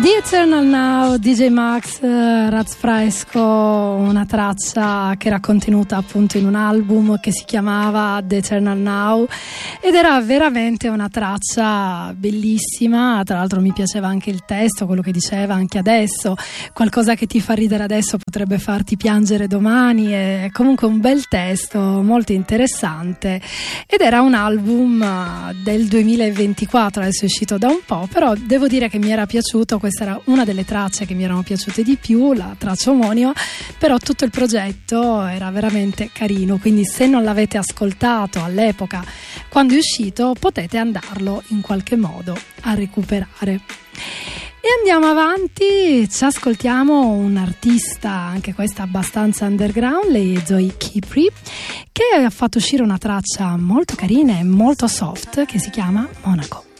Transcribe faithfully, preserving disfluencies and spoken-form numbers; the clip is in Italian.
The Eternal Now, D J Max, Raz Fresco, una traccia che era contenuta appunto in un album che si chiamava The Eternal Now ed era veramente una traccia bellissima. Tra l'altro mi piaceva anche il testo, quello che diceva anche adesso, qualcosa che ti fa ridere adesso potrebbe farti piangere domani. È comunque un bel testo, molto interessante, ed era un album del duemilaventiquattro, adesso è uscito da un po', però devo dire che mi era piaciuto. Questa era una delle tracce che mi erano piaciute di più, la traccia omonima, però tutto il progetto era veramente carino, quindi se non l'avete ascoltato all'epoca quando è uscito potete andarlo in qualche modo a recuperare. E andiamo avanti, ci ascoltiamo un artista, anche questa abbastanza underground, lei è Zoe Kipri, che ha fatto uscire una traccia molto carina e molto soft che si chiama Monaco.